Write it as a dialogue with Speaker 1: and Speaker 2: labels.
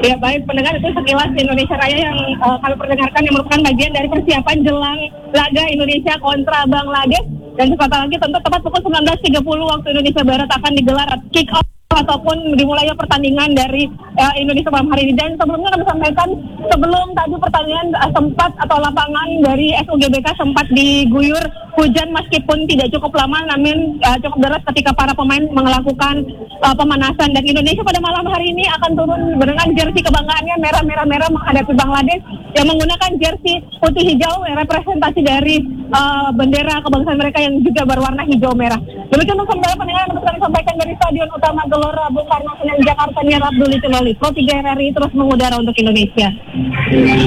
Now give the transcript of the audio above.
Speaker 1: Ya baik pendengar, itu sekilas Indonesia Raya yang kami perdengarkan yang merupakan bagian dari persiapan jelang laga Indonesia kontra Bangladesh. Dan sebentar lagi tentu tepat pukul 19.30 waktu Indonesia Barat akan digelar kick off ataupun dimulainya pertandingan dari Indonesia malam hari ini. Dan sebelumnya kami sampaikan sebelum tadi pertandingan sempat atau lapangan dari SUGBK sempat diguyur hujan meskipun tidak cukup lama, namun cukup deras ketika para pemain melakukan pemanasan. Dan Indonesia pada malam hari ini akan turun dengan jersey kebanggaannya merah-merah menghadapi Bangladesh yang menggunakan jersey putih hijau representasi dari bendera kebangsaan mereka yang juga berwarna hijau merah. Demikian untuk saudara pendengar yang kami sampaikan dari Stadion Utama Gelora Bung Karno Senen Jakarta, Abdul Jalil, Pro 3 RRI terus mengudara untuk Indonesia.